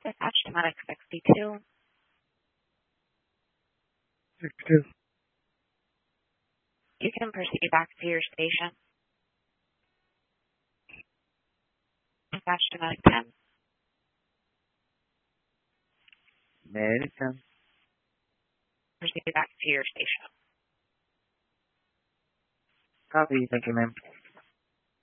Attached to Medic 62. 62. You can proceed back to your station. Attached to Medic 10. Medic 10. Proceed back to your station. Copy. Thank you, ma'am.